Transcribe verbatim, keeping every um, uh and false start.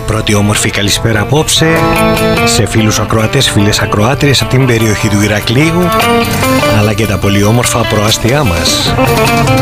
πρώτη όμορφη καλησπέρα απόψε σε φίλους ακροατές, φίλες ακροάτριες από την περιοχή του Ηρακλείου, αλλά και τα πολύ όμορφα προάστια μας.